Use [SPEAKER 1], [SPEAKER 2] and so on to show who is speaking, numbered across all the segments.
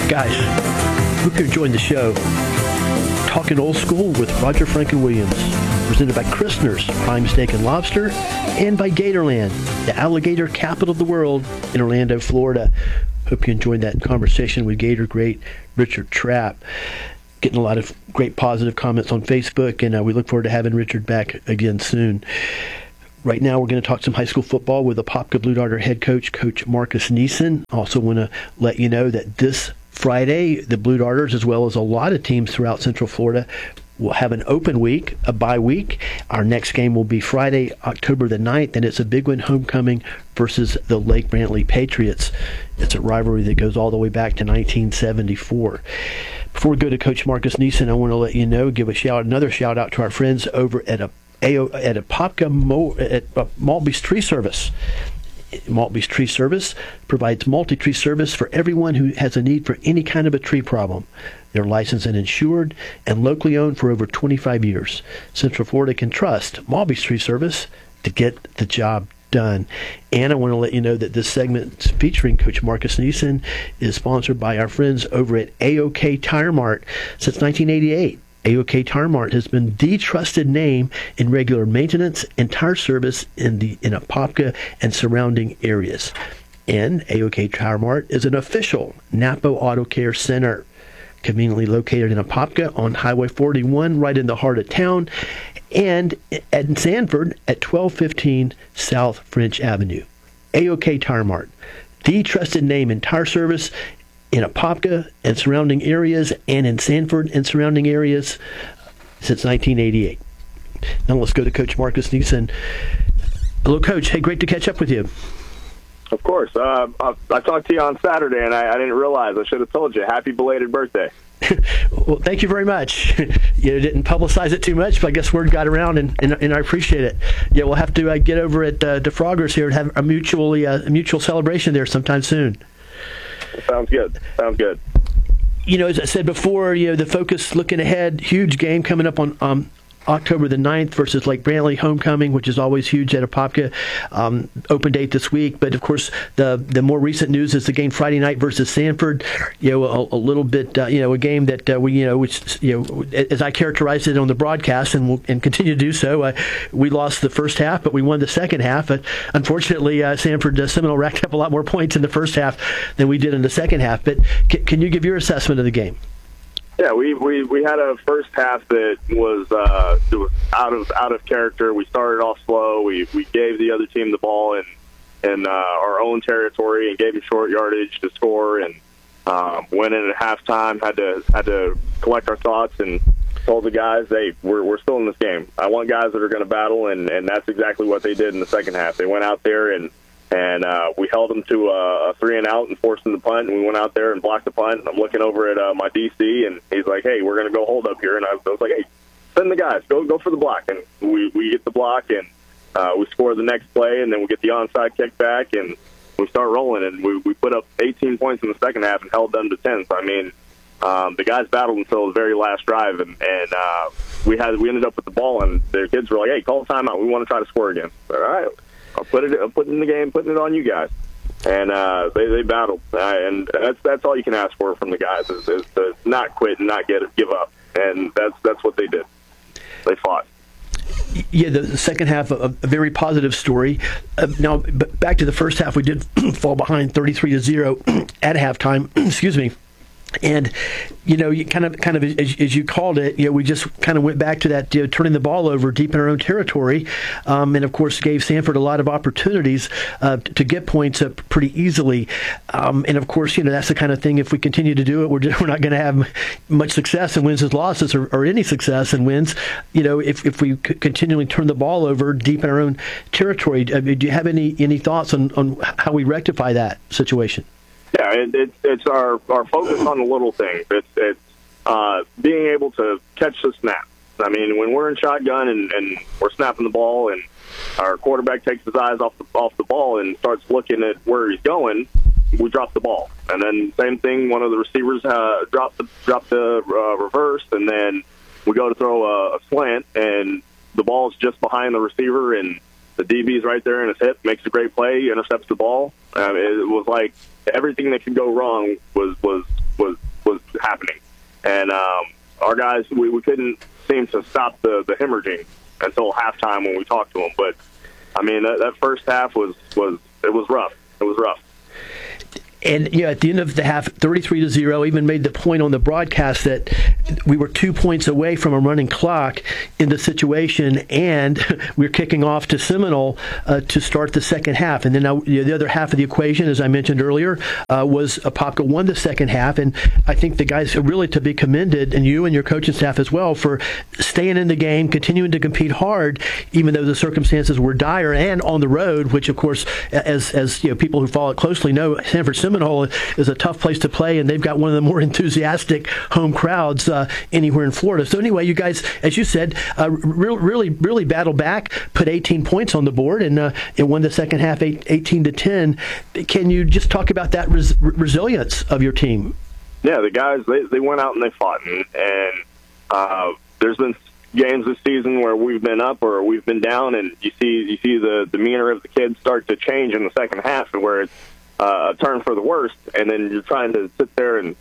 [SPEAKER 1] Guys, hope you're enjoying the show. Talking Old School with Roger Franklin Williams. Presented by Christner's Prime Steak and Lobster and by Gatorland, the alligator capital of the world in Orlando, Florida. Hope you enjoyed that conversation with Gator great Richard Trapp. Getting a lot of great positive comments on Facebook, and we look forward to having Richard back again soon. Right now, we're going to talk some high school football with the Apopka Blue Darter head coach, Coach Marcus Neeson. Also want to let you know that this Friday, the Blue Darters, as well as a lot of teams throughout Central Florida, will have an open week, a bye week. Our next game will be Friday, October the 9th, and it's a big one, homecoming versus the Lake Brantley Patriots. It's a rivalry that goes all the way back to 1974. Before we go to Coach Marcus Neeson, I want to let you know, give another shout out to our friends over at Apopka at Maltby's Tree Service. Maltby's Tree Service provides multi-tree service for everyone who has a need for any kind of a tree problem. They're licensed and insured and locally owned for over 25 years. Central Florida can trust Maltby's Tree Service to get the job done. And I want to let you know that this segment featuring Coach Marcus Neeson is sponsored by our friends over at AOK Tire Mart since 1988. AOK Tire Mart has been the trusted name in regular maintenance and tire service in Apopka and surrounding areas. And AOK Tire Mart is an official Napa Auto Care Center, conveniently located in Apopka on Highway 41, right in the heart of town, and at Sanford at 1215 South French Avenue. AOK Tire Mart, the trusted name in tire service in Apopka and surrounding areas, and in Sanford and surrounding areas since 1988. Now let's go to Coach Marcus Neeson. Hello, Coach. Hey, great to catch up with you.
[SPEAKER 2] Of course. I talked to you on Saturday, and I didn't realize. I should have told you. Happy belated birthday.
[SPEAKER 1] Well, thank you very much. You didn't publicize it too much, but I guess word got around, and I appreciate it. Yeah, we'll have to get over at DeFroggers here and have a mutual celebration there sometime soon.
[SPEAKER 2] Sounds good.
[SPEAKER 1] As I said before, the focus looking ahead, huge game coming up on October the 9th versus Lake Brantley homecoming, which is always huge at Apopka. Open date this week, but of course the more recent news is the game Friday night versus Sanford. A little bit, a game that which as I characterized it on the broadcast and continue to do so. We lost the first half, but we won the second half. But unfortunately, Sanford Seminole racked up a lot more points in the first half than we did in the second half. But can you give your assessment of the game?
[SPEAKER 2] Yeah, we had a first half that was out of character. We started off slow. We gave the other team the ball in our own territory and gave them short yardage to score. And went in at halftime. Had to collect our thoughts and told the guys, "Hey, we're still in this game. I want guys that are going to battle," and that's exactly what they did in the second half. They went out there and we held them to a 3-and-out and forced them to punt, and we went out there and blocked the punt. And I'm looking over at my DC, and he's like, "Hey, we're going to go hold up here." And I was like, "Hey, send the guys. Go for the block." And we get the block, and we score the next play, and then we get the onside kick back, and we start rolling. And we put up 18 points in the second half and held them to 10. So, I mean, the guys battled until the very last drive, and we ended up with the ball, and their kids were like, "Hey, call a timeout. We want to try to score again." All right. I'll put it in the game, putting it on you guys, and they battled, and that's all you can ask for from the guys is to not quit and not give up, and that's what they did. They fought.
[SPEAKER 1] Yeah, the second half, a very positive story. Now, back to the first half, we did fall behind 33-0 at halftime. Excuse me. And, you kind of as you called it, we just kind of went back to that, turning the ball over deep in our own territory. And, of course, gave Sanford a lot of opportunities to get points up pretty easily. And, of course, that's the kind of thing, if we continue to do it, we're not going to have much success in wins and losses or any success in wins, if we continually turn the ball over deep in our own territory. Do you have any thoughts on how we rectify that situation?
[SPEAKER 2] Yeah, it's our focus on the little things. It's being able to catch the snap. I mean, when we're in shotgun and we're snapping the ball and our quarterback takes his eyes off the ball and starts looking at where he's going, we drop the ball. And then same thing, one of the receivers drop the reverse, and then we go to throw a slant, and the ball's just behind the receiver, and the DB's right there in his hip, makes a great play, intercepts the ball. It was like everything that could go wrong was was happening, and our guys we couldn't seem to stop the hemorrhaging until halftime when we talked to them. But I mean that first half was rough. It was rough.
[SPEAKER 1] And at the end of the half, 33-0, even made the point on the broadcast that we were 2 points away from a running clock in the situation, and we're kicking off to Seminole to start the second half. And then the other half of the equation, as I mentioned earlier, was Apopka won the second half. And I think the guys are really to be commended, and you and your coaching staff as well, for staying in the game, continuing to compete hard, even though the circumstances were dire and on the road, which, of course, as people who follow it closely know, Sanford Seminole is a tough place to play, and they've got one of the more enthusiastic home crowds anywhere in Florida. So anyway, you guys, as you said, really battled back, put 18 points on the board, and won the second half 18-10. Can you just talk about that resilience of your team? Yeah, the guys, they went out and they fought, and there's been games this season where we've been up or we've been down, and you see the demeanor of the kids start to change in the second half, and where it's a turn for the worst, and then you're trying to sit there and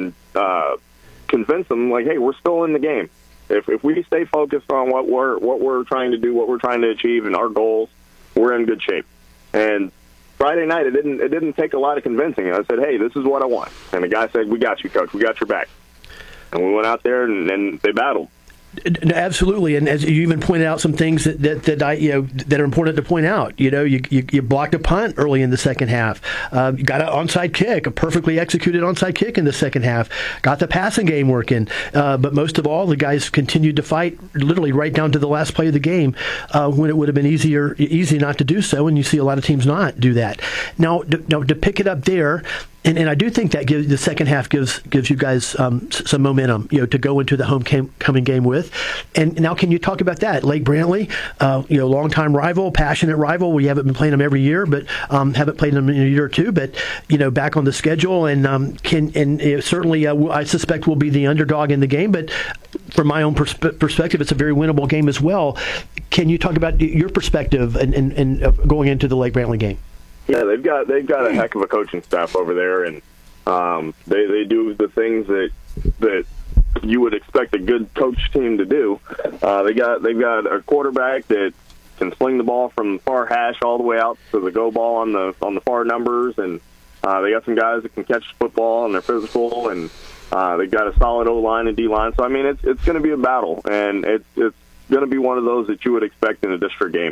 [SPEAKER 1] convince them, like, hey, we're still in the game. If we stay focused on what we're trying to do, what we're trying to achieve, and our goals, we're in good shape. And Friday night, it didn't take a lot of convincing. I said, hey, this is what I want, and the guy said, we got you, coach, we got your back. And we went out there and they battled. Absolutely, and as you even pointed out some things that are important to point out. You blocked a punt early in the second half. You got an onside kick, a perfectly executed onside kick in the second half. Got the passing game working, but most of all, the guys continued to fight literally right down to the last play of the game, when it would have been easy not to do so. And you see a lot of teams not do that. Now to pick it up there. And I do think that the second half gives you guys some momentum, to go into the homecoming game with. And now, can you talk about that? Lake Brantley, longtime rival, passionate rival. We haven't been playing them every year, but haven't played them in a year or two. But back on the schedule, and certainly I suspect we'll be the underdog in the game. But from my own perspective, it's a very winnable game as well. Can you talk about your perspective and going into the Lake Brantley game? Yeah, they've got a heck of a coaching staff over there, and they do the things that you would expect a good coach team to do. They've got a quarterback that can sling the ball from the far hash all the way out to the go ball on the far numbers, and they got some guys that can catch the football and they're physical, and they've got a solid O line and D line. So I mean, it's going to be a battle, and it's going to be one of those that you would expect in a district game.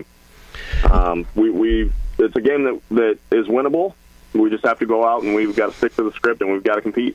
[SPEAKER 1] It's a game that is winnable. We just have to go out and we've got to stick to the script and we've got to compete.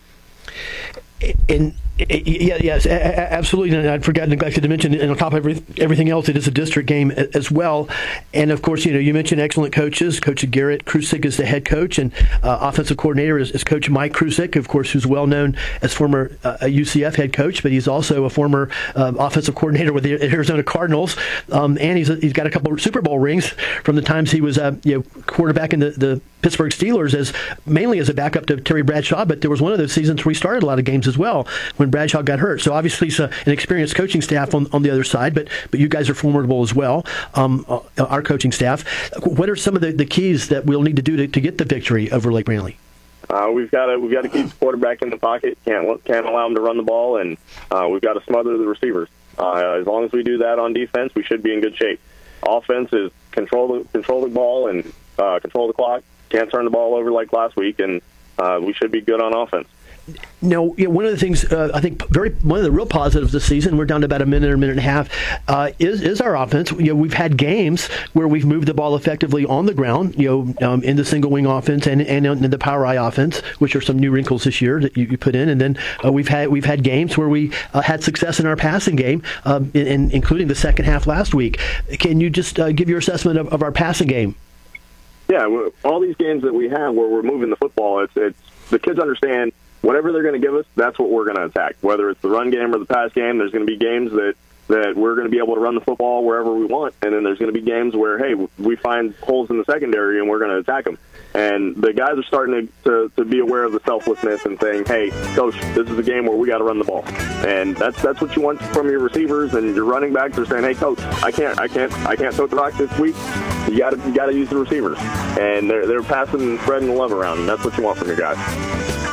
[SPEAKER 1] And yes, absolutely. And I'd neglected to mention, and on top of everything else, it is a district game as well. And of course, you mentioned excellent coaches. Coach Garrett Krusik is the head coach, and offensive coordinator is Coach Mike Krusik, of course, who's well known as former UCF head coach, but he's also a former offensive coordinator with the Arizona Cardinals, and he's got a couple of Super Bowl rings from the times he was quarterback in the Pittsburgh Steelers, mainly as a backup to Terry Bradshaw. But there was one of those seasons where he started a lot of games as well when Bradshaw got hurt. So obviously it's an experienced coaching staff on the other side, but you guys are formidable as well, our coaching staff. What are some of the keys that we'll need to do to get the victory over Lake Brantley? We've got to keep the quarterback in the pocket. Can't allow him to run the ball, and we've got to smother the receivers. As long as we do that on defense, we should be in good shape. Offense is control the ball and control the clock. Can't turn the ball over like last week, and we should be good on offense. Now, one of the things I think one of the real positives this season, we're down to about a minute and a half, is our offense. We've had games where we've moved the ball effectively on the ground, in the single wing offense and in the power I offense, which are some new wrinkles this year that you put in. And then we've had games where we had success in our passing game, including the second half last week. Can you just give your assessment of our passing game? Yeah, all these games that we have where we're moving the football, it's the kids understand whatever they're going to give us, that's what we're going to attack. Whether it's the run game or the pass game, there's going to be games that we're going to be able to run the football wherever we want, and then there's going to be games where, hey, we find holes in the secondary and we're going to attack them. And the guys are starting to be aware of the selflessness and saying, hey, coach, this is a game where we got to run the ball. And that's what you want from your receivers and your running backs. Are saying, hey, coach, I can't tote the rock this week. You got to use the receivers. And they're passing, spreading the love around, and that's what you want from your guys.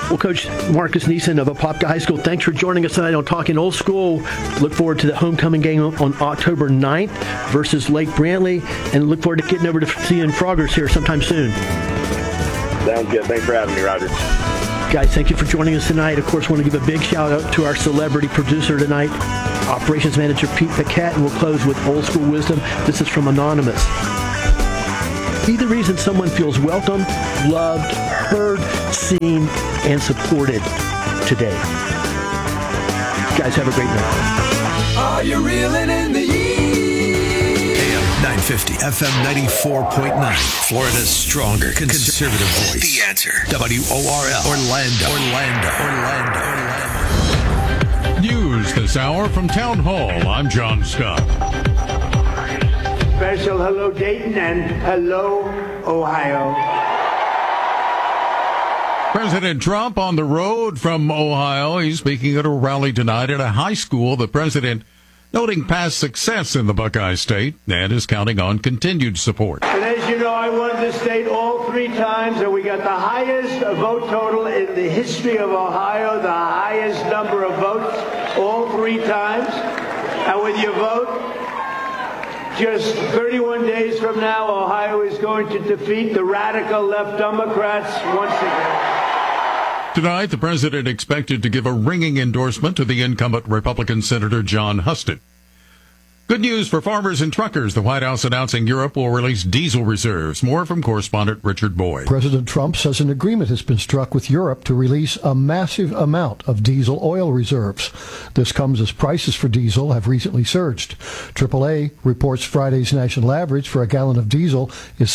[SPEAKER 1] Well, Coach Marcus Neeson of Apopka High School, thanks for joining us tonight on Talking Old School. Look forward to the homecoming game on October 9th versus Lake Brantley, and look forward to getting over to seeing Froggers here sometime soon.
[SPEAKER 2] Sounds good. Thanks for having me, Roger.
[SPEAKER 1] Guys, thank you for joining us tonight. Of course, want to give a big shout out to our celebrity producer tonight, Operations Manager Pete Paquette, and we'll close with Old School Wisdom. This is from Anonymous. Be the reason someone feels welcome, loved, heard, seen, and supported today. Guys, have a great night.
[SPEAKER 3] Are you reeling in the
[SPEAKER 4] AM 950, FM 94.9. Florida's stronger conservative voice. The Answer. WORL. Orlando.
[SPEAKER 5] News this hour from Town Hall. I'm John Scott.
[SPEAKER 6] Special hello Dayton and hello Ohio.
[SPEAKER 5] President Trump on the road from Ohio. He's speaking at a rally tonight at a high school. The president noting past success in the Buckeye State and is counting on continued support.
[SPEAKER 6] And as you know, I won the state all 3 times, and we got the highest vote total in the history of Ohio, the highest number of votes all 3 times. And with your vote, just 31 days from now, Ohio is going to defeat the radical left Democrats once again.
[SPEAKER 5] Tonight, the president expected to give a ringing endorsement to the incumbent Republican Senator John Husted. Good news for farmers and truckers. The White House announcing Europe will release diesel reserves. More from correspondent Richard Boyd.
[SPEAKER 7] President Trump says an agreement has been struck with Europe to release a massive amount of diesel oil reserves. This comes as prices for diesel have recently surged. AAA reports Friday's national average for a gallon of diesel is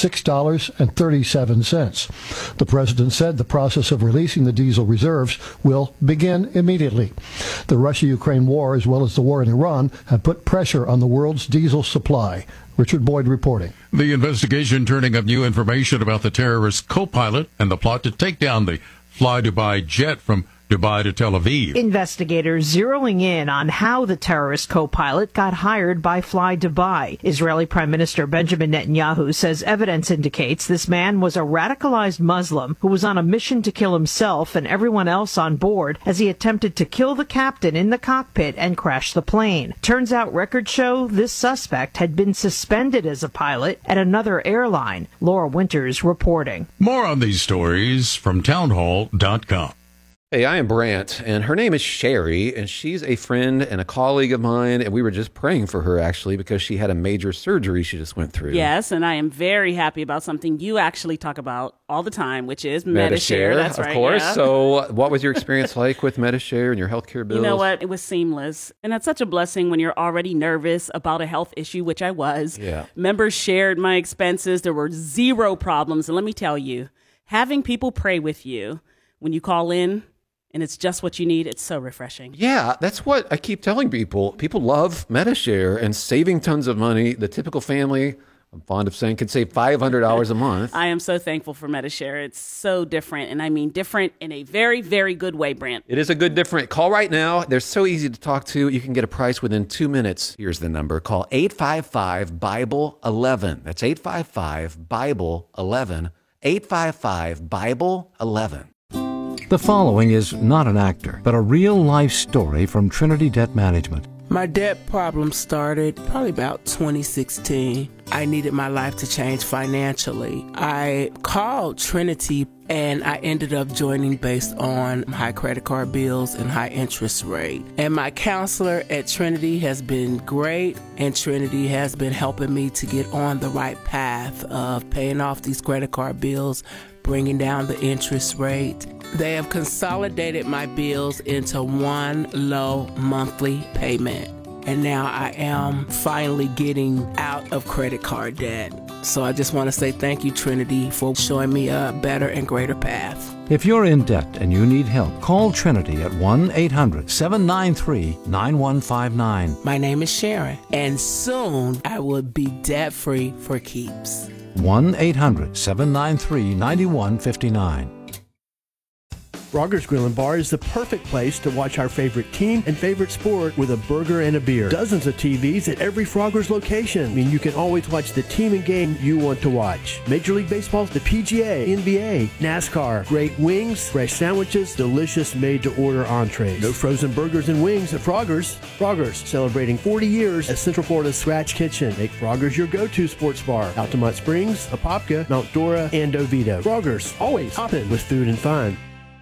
[SPEAKER 7] $6.37. The president said the process of releasing the diesel reserves will begin immediately. The Russia-Ukraine war, as well as the war in Iran, have put pressure on the world's diesel supply. Richard Boyd reporting.
[SPEAKER 5] The investigation turning up new information about the terrorist co-pilot and the plot to take down the Fly Dubai jet from Dubai to Tel Aviv.
[SPEAKER 8] Investigators zeroing in on how the terrorist co-pilot got hired by Fly Dubai. Israeli Prime Minister Benjamin Netanyahu says evidence indicates this man was a radicalized Muslim who was on a mission to kill himself and everyone else on board as he attempted to kill the captain in the cockpit and crash the plane. Turns out records show this suspect had been suspended as a pilot at another airline. Laura Winters reporting.
[SPEAKER 5] More on these stories from townhall.com.
[SPEAKER 9] Hey, I am Brant, and her name is Sherry, and she's a friend and a colleague of mine, and we were just praying for her, actually, because she had a major surgery she just went through.
[SPEAKER 10] Yes, and I am very happy about something you actually talk about all the time, which is Medi-Share. That's right,
[SPEAKER 9] of course.
[SPEAKER 10] Yeah.
[SPEAKER 9] So what was your experience like with Medi-Share and your healthcare bills?
[SPEAKER 10] You know what? It was seamless, and that's such a blessing when you're already nervous about a health issue, which I was.
[SPEAKER 9] Yeah.
[SPEAKER 10] Members shared my expenses. There were 0 problems, and let me tell you, having people pray with you when you call in, and it's just what you need. It's so refreshing.
[SPEAKER 9] Yeah, that's what I keep telling people. People love Medi-Share and saving tons of money. The typical family, I'm fond of saying, could save $500 a month.
[SPEAKER 10] I am so thankful for Medi-Share. It's so different, and I mean different in a very, very good way, Brant.
[SPEAKER 9] It is a good different. Call right now. They're so easy to talk to. You can get a price within 2 minutes. Here's the number. Call 855-BIBLE-11. That's 855-BIBLE-11. 855-BIBLE-11.
[SPEAKER 11] The following is not an actor, but a real-life story from Trinity Debt Management.
[SPEAKER 12] My debt problem started probably about 2016. I needed my life to change financially. I called Trinity and I ended up joining based on high credit card bills and high interest rate. And my counselor at Trinity has been great, and Trinity has been helping me to get on the right path of paying off these credit card bills, bringing down the interest rate. They have consolidated my bills into one low monthly payment. And now I am finally getting out of credit card debt. So I just want to say thank you, Trinity, for showing me a better and greater path.
[SPEAKER 11] If you're in debt and you need help, call Trinity at 1-800-793-9159.
[SPEAKER 12] My name is Sharon, and soon I will be debt-free for keeps.
[SPEAKER 11] 1-800-793-9159.
[SPEAKER 1] Frogger's Grill and Bar is the perfect place to watch our favorite team and favorite sport with a burger and a beer. Dozens of TVs at every Frogger's location. I mean, you can always watch the team and game you want to watch. Major League Baseball, the PGA, NBA, NASCAR, great wings, fresh sandwiches, delicious made-to-order entrees. No frozen burgers and wings at Frogger's. Frogger's, celebrating 40 years as Central Florida's Scratch Kitchen. Make Frogger's your go-to sports bar. Altamont Springs, Apopka, Mount Dora, and Oviedo. Frogger's, always hopping with food and fun.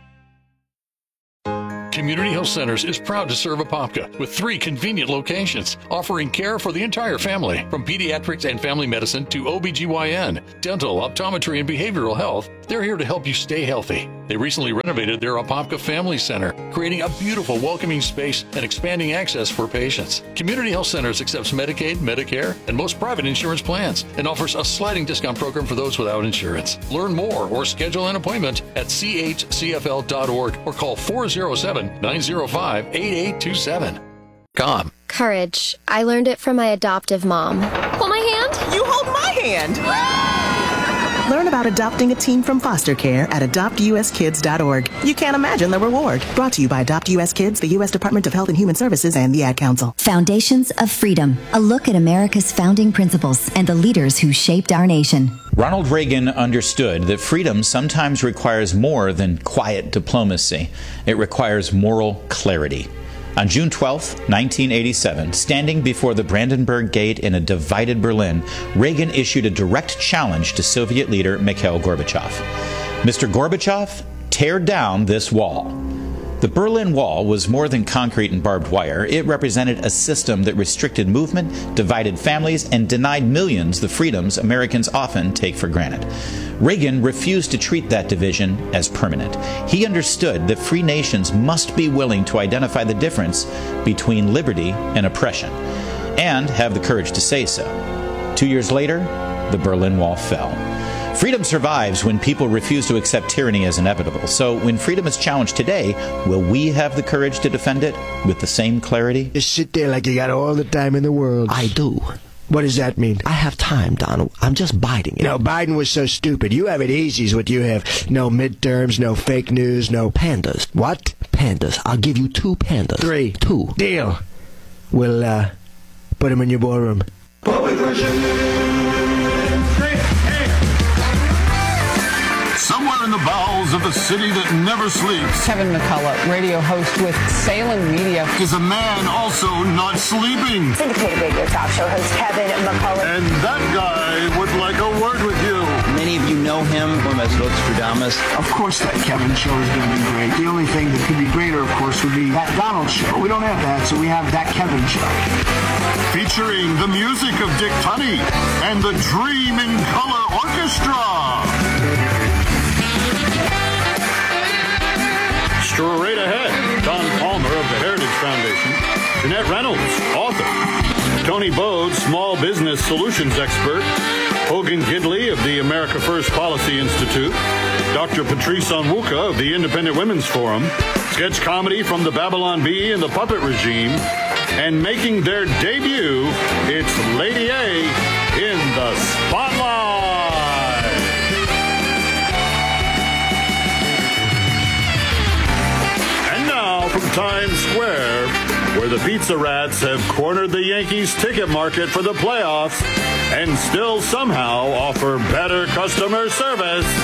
[SPEAKER 3] Community Health Centers is proud to serve Apopka with 3 convenient locations, offering care for the entire family, from pediatrics and family medicine to OBGYN, dental, optometry, and behavioral health. They're here to help you stay healthy. They recently renovated their Apopka Family Center, creating a beautiful, welcoming space and expanding access for patients. Community Health Centers accepts Medicaid, Medicare, and most private insurance plans, and offers a sliding discount program for those without insurance. Learn more or schedule an appointment at chcfl.org or call 407-905-8827.
[SPEAKER 13] Courage. I learned it from my adoptive mom. Hold my hand.
[SPEAKER 14] You hold my hand. Learn about adopting a teen from foster care at adoptuskids.org. You can't imagine the reward. Brought to you by Adopt US Kids, the U.S. Department of Health and Human Services, and the Ad Council.
[SPEAKER 15] Foundations of Freedom. A look at America's founding principles and the leaders who shaped our nation.
[SPEAKER 16] Ronald Reagan understood that freedom sometimes requires more than quiet diplomacy. It requires moral clarity. On June 12, 1987, standing before the Brandenburg Gate in a divided Berlin, Reagan issued a direct challenge to Soviet leader Mikhail Gorbachev. Mr. Gorbachev, tear down this wall. The Berlin Wall was more than concrete and barbed wire. It represented a system that restricted movement, divided families, and denied millions the freedoms Americans often take for granted. Reagan refused to treat that division as permanent. He understood that free nations must be willing to identify the difference between liberty and oppression, and have the courage to say so. 2 years later, the Berlin Wall fell. Freedom survives when people refuse to accept tyranny as inevitable. So when freedom is challenged today, will we have the courage to defend it with the same clarity?
[SPEAKER 17] Just sit there like you got all the time in the world.
[SPEAKER 18] I do.
[SPEAKER 17] What does that mean?
[SPEAKER 18] I have time, Donald. I'm just biding it.
[SPEAKER 17] You know, Biden was so stupid. You have it easy is what you have. No midterms, no fake news, no...
[SPEAKER 18] Pandas.
[SPEAKER 17] What?
[SPEAKER 18] Pandas. I'll give you 2 pandas.
[SPEAKER 17] 3.
[SPEAKER 18] 2.
[SPEAKER 17] Deal. We'll, put them in your ballroom.
[SPEAKER 19] Somewhere in the bowels of the city that never sleeps,
[SPEAKER 20] Kevin McCullough, radio host with Salem Media,
[SPEAKER 19] is a man also not sleeping.
[SPEAKER 21] Syndicated radio talk show host Kevin McCullough.
[SPEAKER 19] And that guy would like a word with you.
[SPEAKER 22] Many of you know him from as Nostradamus.
[SPEAKER 23] Of course that Kevin show is going to be great. The only thing that could be greater, of course, would be that Donald show. We don't have that, so we have that Kevin show.
[SPEAKER 19] Featuring the music of Dick Tunney and the Dream in Color Orchestra. Straight ahead, Don Palmer of the Heritage Foundation, Jeanette Reynolds, author, Tony Bode, small business solutions expert, Hogan Gidley of the America First Policy Institute, Dr. Patrice Onwuka of the Independent Women's Forum, sketch comedy from the Babylon Bee and the Puppet Regime, and making their debut, it's Lady A in the Spotlight. From Times Square, where the Pizza Rats have cornered the Yankees ticket market for the playoffs and still somehow offer better customer service.